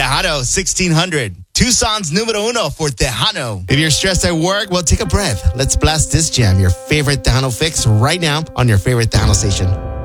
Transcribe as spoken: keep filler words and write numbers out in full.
Tejano, sixteen hundred. Tucson's numero uno for Tejano. If you're stressed at work, well, take a breath. Let's blast this jam, your favorite Tejano fix, right now on your favorite Tejano station.